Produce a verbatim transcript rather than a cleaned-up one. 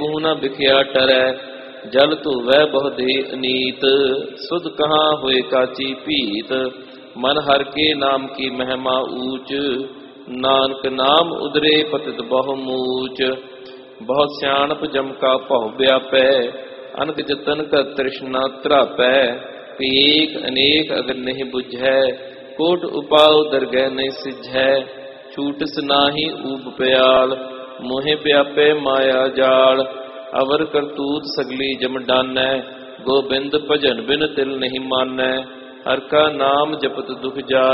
ਤੂੰ ਨ ਬਿਖਿਆ ਟਰੈ, ਜਲ ਧੂਵੈ ਬਹੁਧੇ ਅਨੀਤ। ਸੁਧ ਕਹਾਂ ਹੋਏ ਕਾਚੀ ਭੀਤ, ਮਨ ਹਰ ਕੇ ਨਾਮ ਕੀ ਮਹਿਮਾ ਊਚ। ਨਾਨਕ ਨਾਮ ਉਦਰੇ ਪਤਿਤ ਬਹੁ ਮੂਚ, ਬਹੁਤ ਸਿਆਣਪ ਜਮ ਕਾ ਭਉ ਵਿਆਪੈ। ਅਨਕ ਜਤਨ ਕਰ ਤ੍ਰਿਸ਼ਨਾ ਤਰਾਪੈ, ਏਕ ਅਨੇਕ ਅਗਰ ਨਹੀਂ ਬੁਝੈ। ਕੋਟ ਉਪਾਉ ਦਰਗਹਿ ਨਹੀਂ ਸਿਝੈ, ਛੂਟਿਸ ਨਾਹੀ ਊਬ ਪਿਆਲ। ਮੋਹਿ ਵਿਆਪੈ ਮਾਇਆ ਜਾਲ, ਅਵਰ ਕਰਤੂਤ ਸਗਲੀ ਜਮ ਡਾਨੈ। ਗੋਬਿੰਦ ਭਜਨ ਬਿਨ ਤਿਲ ਨਹੀਂ ਮਾਨੈ, ਹਰ ਕਾ ਨਾਮ ਜਪਤ ਦੁਖ ਜਾਏ।